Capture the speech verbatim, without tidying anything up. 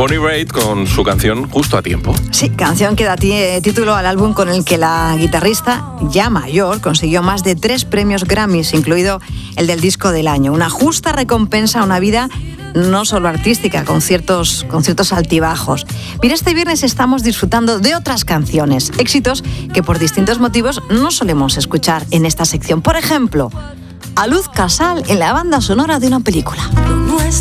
Bonnie Raitt con su canción Justo a Tiempo. Sí, canción que da t- título al álbum con el que la guitarrista, ya mayor, consiguió más de tres premios Grammys, incluido el del disco del año. Una justa recompensa a una vida no solo artística, con ciertos, con ciertos altibajos. Mira, este viernes estamos disfrutando de otras canciones, éxitos que por distintos motivos no solemos escuchar en esta sección. Por ejemplo, a Luz Casal en la banda sonora de una película. Lo nuestro